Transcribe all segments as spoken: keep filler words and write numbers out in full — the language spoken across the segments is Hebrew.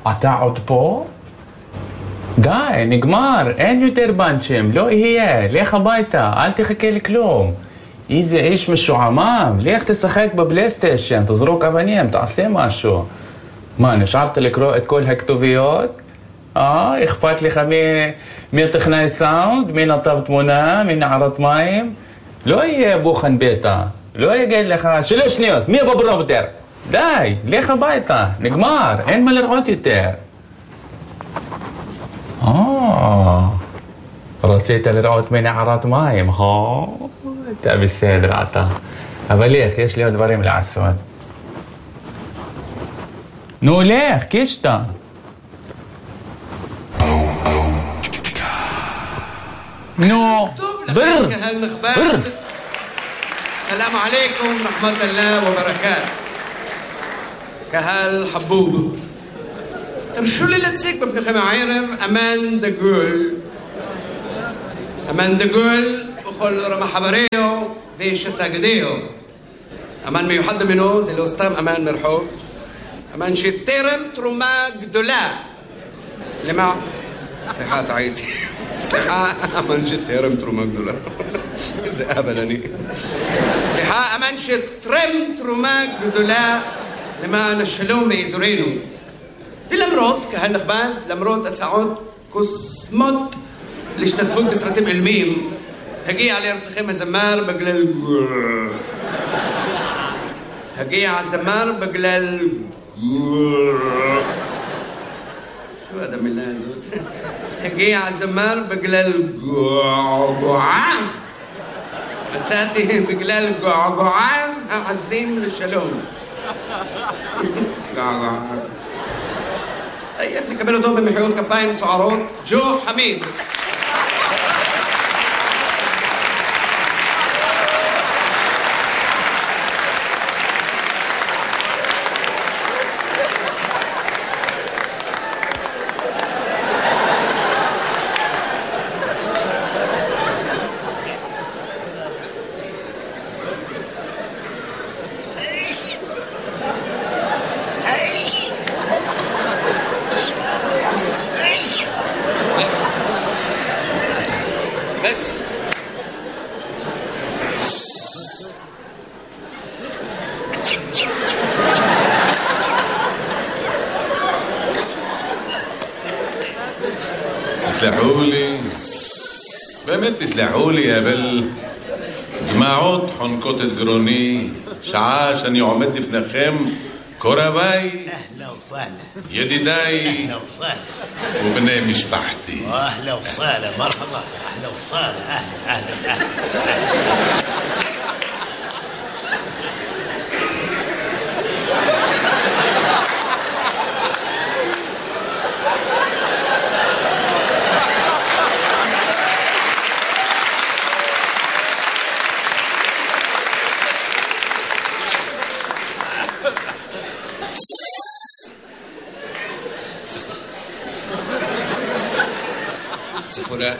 אתה עוד פה? די, נגמר, אין יותר בנצ'ים, לא יהיה, לך הביתה, אל תחכה לכלום. איזה איש משועמם, לך תשחק בבלייסטיישן, תזרוק אבנים, תעשה משהו. מה, נשארת לקרוא את כל הכתוביות? אה, אכפת לך מי, מי טכנאי סאונד, מי נתב תמונה, מי נערת מים? לא יהיה בוחן ביתה, לא יגיד לך, שלוש שניות, מי בברומטר? די, לך הביתה, נגמר, אין מה לראות יותר. אה, רצית לראות מי נערת מים, אה? אתה בסדר אתה. אבל לך, יש לי עוד דברים לעשות. נו, לך, קישתה. נו, בר, בר. السلام عليكم ورحمة الله وبركاته. كهال حبوب ترشوا لي لتسيك بابن عيرم أمان دقول أمان دقول وخل رمى حبريو بيش ساقديو أمان ما يحد منه زي الأستاذ أمان مرحوب أمان شي تيرم تروما قدولا لما صحيحات عيتي صحيحة أمان شي تيرم تروما قدولا زي أبلاني صحيحة أمان شي ترم تروما قدولا لما نشلوم بإزورينو للمرود كهالنخبان لمرود أتساعود كسموت اللي اشتدفوك بسرتين علميم هجي على رسخيم زمار بقلال هجي على زمار بقلال شو هذا من الله هجي على زمار بقلال قعقعان أتساتي بقلال قعقعان أعزين للشلوم قعقعان طيب نكملوا دوب بمحيوط كباين سعرات جو حميد תסלחו לי, באמת תסלחו לי, אבל דמעות חונקות את גרוני, שעה שאני עומד לפניכם, קורביי, ידידיי ובני משפחתי. אהלה וסהלה, מרחבה, אהלה וסהלה, אהלה, אהלה, אהלה. سخولا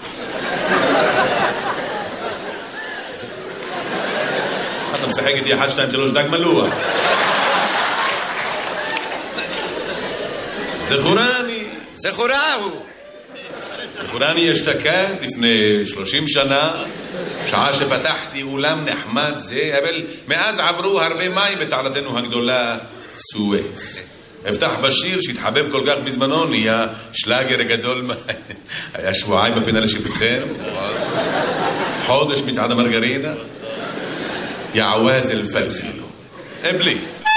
هذا مسحق دي حاجة انت لوش داك ملوع זכורני זכוראו זכורני ישתקע לפני שלושים שנה שעה שפתחתי אולם נחמד זה אבל מאז עברו הרבה מים בתעלתנו הגדולה סואץ הבטח בשיר שהתחבב כל כך בזמנו נהיה שלאגר גדול היה שבועיים בפינה לשיפתכם חודש מצעד המרגרינה יעווז אלפלפילו אבליס